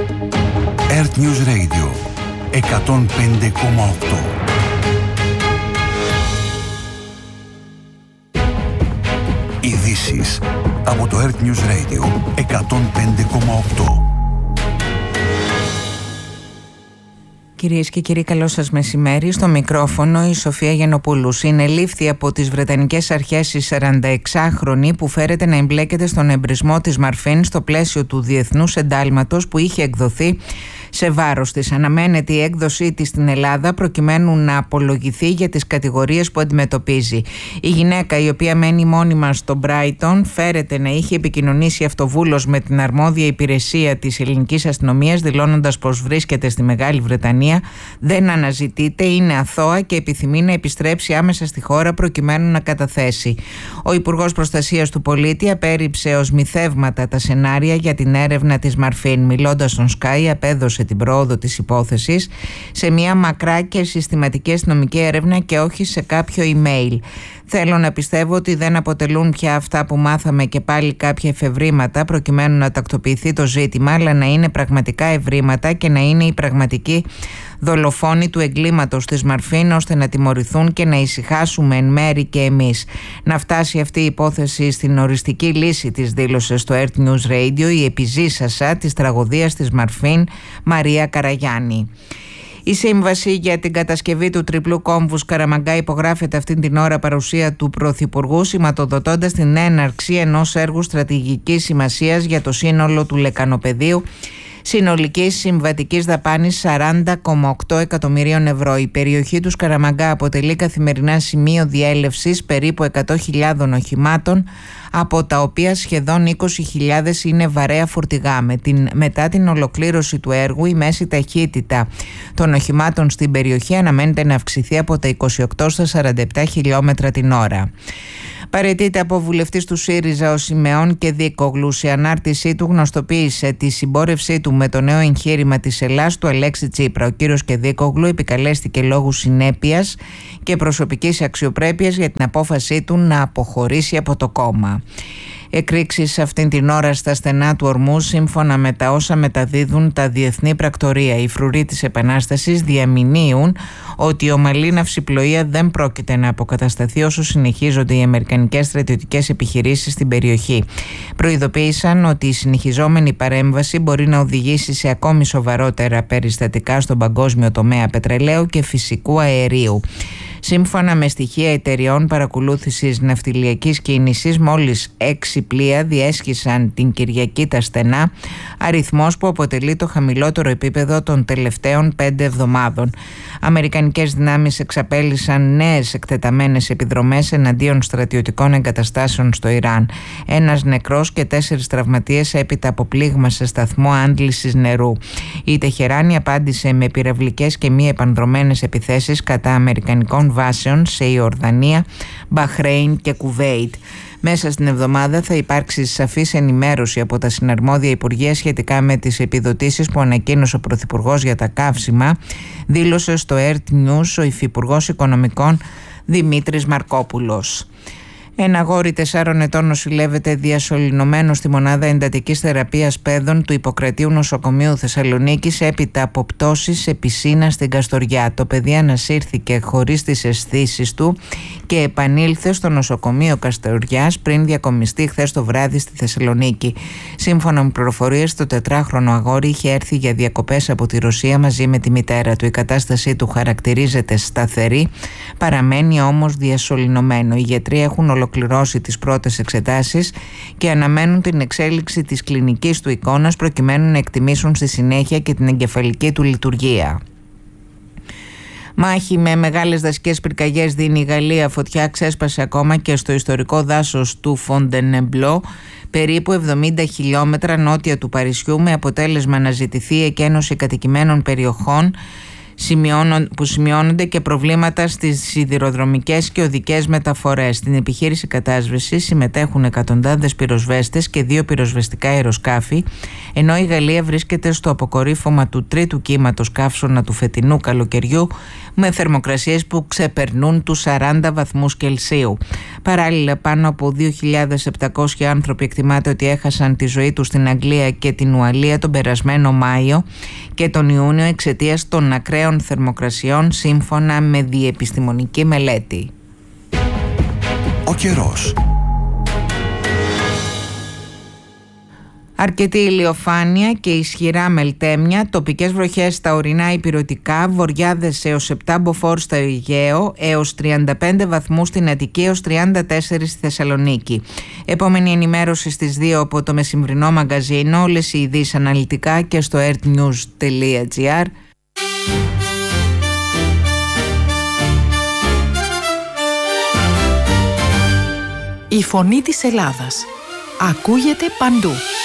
Earth News Radio 105,8. Ειδήσεις από το Earth News Radio 105,8. Κυρίες και κύριοι, καλό σας μεσημέρι. Στο μικρόφωνο η Σοφία Γιαννοπούλου. Συνελήφθη από τις Βρετανικές Αρχές η 46χρονη που φέρεται να εμπλέκεται στον εμπρισμό της Μαρφίν στο πλαίσιο του διεθνούς εντάλματος που είχε εκδοθεί σε βάρος της. Αναμένεται η έκδοσή της στην Ελλάδα προκειμένου να απολογηθεί για τις κατηγορίες που αντιμετωπίζει. Η γυναίκα, η οποία μένει μόνιμα στο Μπράιτον, φέρεται να είχε επικοινωνήσει αυτοβούλος με την αρμόδια υπηρεσία της ελληνικής αστυνομίας, δηλώνοντας πως βρίσκεται στη Μεγάλη Βρετανία, δεν αναζητείται, είναι αθώα και επιθυμεί να επιστρέψει άμεσα στη χώρα προκειμένου να καταθέσει. Ο Υπουργός Προστασίας του Πολίτη απέρριψε ως μυθεύματα τα σενάρια για την έρευνα της Μαρφίν. Μιλώντας στον Sky, απέδωσε την πρόοδο της υπόθεσης σε μια μακρά και συστηματική αστυνομική έρευνα και όχι σε κάποιο email. Θέλω να πιστεύω ότι δεν αποτελούν πια αυτά που μάθαμε και πάλι κάποια εφευρήματα προκειμένου να τακτοποιηθεί το ζήτημα, αλλά να είναι πραγματικά ευρήματα και να είναι οι πραγματικοί δολοφόνοι του εγκλήματος της Μαρφίν, ώστε να τιμωρηθούν και να ησυχάσουμε εν μέρη και εμείς. Να φτάσει αυτή η υπόθεση στην οριστική λύση της, δήλωσε στο Earth News Radio η επιζήσασα της τραγωδίας της Μαρφίν, Μαρία Καραγιάννη. Η σύμβαση για την κατασκευή του τριπλού κόμβου Σκαραμαγκά υπογράφεται αυτήν την ώρα παρουσία του Πρωθυπουργού, σηματοδοτώντας την έναρξη ενός έργου στρατηγικής σημασίας για το σύνολο του λεκανοπεδίου, συνολικής συμβατικής δαπάνης 40,8 εκατομμυρίων ευρώ. Η περιοχή του Σκαραμαγκά αποτελεί καθημερινά σημείο διέλευσης περίπου 100.000 οχημάτων, από τα οποία σχεδόν 20.000 είναι βαρέα φορτηγά. Μετά την ολοκλήρωση του έργου, η μέση ταχύτητα των οχημάτων στην περιοχή αναμένεται να αυξηθεί από τα 28 στα 47 χιλιόμετρα την ώρα. Παραιτείται από βουλευτής του ΣΥΡΙΖΑ ο Σιμεών Κεδίκογλου. Σε ανάρτησή του γνωστοποίησε τη συμπόρευσή του με το νέο εγχείρημα της Ελλάς του Αλέξη Τσίπρα. Ο κύριος Κεδίκογλου επικαλέστηκε λόγου συνέπειας και προσωπικής αξιοπρέπειας για την απόφασή του να αποχωρήσει από το κόμμα. Εκρήξεις αυτήν την ώρα στα στενά του ορμού, σύμφωνα με τα όσα μεταδίδουν τα διεθνή πρακτορία. Οι φρουροί της Επανάστασης διαμηνύουν ότι η ομαλή ναυσιπλοεία δεν πρόκειται να αποκατασταθεί όσο συνεχίζονται οι αμερικανικές στρατιωτικές επιχειρήσεις στην περιοχή. Προειδοποίησαν ότι η συνεχιζόμενη παρέμβαση μπορεί να οδηγήσει σε ακόμη σοβαρότερα περιστατικά στον παγκόσμιο τομέα πετρελαίου και φυσικού αερίου. Σύμφωνα με στοιχεία εταιριών παρακολούθησης ναυτιλιακής κίνησης, μόλις 6 πλοία διέσχισαν την Κυριακή τα στενά, αριθμός που αποτελεί το χαμηλότερο επίπεδο των τελευταίων 5 εβδομάδων. Αμερικανικές δυνάμεις εξαπέλυσαν νέες εκτεταμένες επιδρομές εναντίον στρατιωτικών εγκαταστάσεων στο Ιράν. 1 νεκρός και 4 τραυματίες έπειτα από πλήγμα σε σταθμό άντλησης νερού. Η Τεχεράνη απάντησε με πυραυλικές και μη επανδρωμένες επιθέσεις κατά αμερικανικών βάσεων σε Ιορδανία, Μπαχρέιν και Κουβέιτ. Μέσα στην εβδομάδα θα υπάρξει σαφής ενημέρωση από τα συναρμόδια υπουργεία σχετικά με τις επιδοτήσεις που ανακοίνωσε ο Πρωθυπουργός για τα καύσιμα, δήλωσε στο Earth News ο Υφυπουργός Οικονομικών Δημήτρης Μαρκόπουλος. Ένα αγόρι 4 ετών νοσηλεύεται διασωληνωμένο στη μονάδα εντατικής θεραπείας παιδών του Ιπποκρατείου Νοσοκομείου Θεσσαλονίκης έπειτα από πτώση σε πισίνα στην Καστοριά. Το παιδί ανασύρθηκε χωρίς τις αισθήσεις του και επανήλθε στο νοσοκομείο Καστοριάς πριν διακομιστεί χθες το βράδυ στη Θεσσαλονίκη. Σύμφωνα με πληροφορίες, το 4χρονο αγόρι είχε έρθει για διακοπές από τη Ρωσία μαζί με τη μητέρα του. Η κατάστασή του χαρακτηρίζεται σταθερή, παραμένει όμως διασωληνωμένο. Οι γιατροί έχουν ολοκληρώσει τις πρώτες εξετάσεις και αναμένουν την εξέλιξη της κλινικής του εικόνας προκειμένου να εκτιμήσουν στη συνέχεια και την εγκεφαλική του λειτουργία. Μάχη με μεγάλες δασικές πυρκαγιές δίνει η Γαλλία. Φωτιά ξέσπασε ακόμα και στο ιστορικό δάσος του Φοντενεμπλό, περίπου 70 χιλιόμετρα νότια του Παρισιού, με αποτέλεσμα να ζητηθεί η εκένωση κατοικημένων περιοχών που σημειώνονται και προβλήματα στις σιδηροδρομικές και οδικές μεταφορές. Στην επιχείρηση κατάσβεσης συμμετέχουν εκατοντάδες πυροσβέστες και 2 πυροσβεστικά αεροσκάφη, ενώ η Γαλλία βρίσκεται στο αποκορύφωμα του 3ου κύματος καύσωνα του φετινού καλοκαιριού, με θερμοκρασίες που ξεπερνούν τους 40 βαθμούς Κελσίου. Παράλληλα, πάνω από 2.700 άνθρωποι εκτιμάται ότι έχασαν τη ζωή τους στην Αγγλία και την Ουαλία τον περασμένο Μάιο και τον Ιούνιο εξαιτίας των ακραίων θερμοκρασιών, σύμφωνα με διεπιστημονική μελέτη. Ο καιρός. Αρκετή ηλιοφάνεια και ισχυρά μελτέμια, τοπικές βροχές στα ορεινά ηπειρωτικά, βοριάδες έως 7 μποφόρ στο Αιγαίο, έως 35 βαθμούς στην Αττική, έως 34 στη Θεσσαλονίκη. Επόμενη ενημέρωση στις 2 από το μεσημβρινό μαγκαζίνο, όλες οι ειδήσεις αναλυτικά και στο earthnews.gr. Η φωνή της Ελλάδας ακούγεται παντού.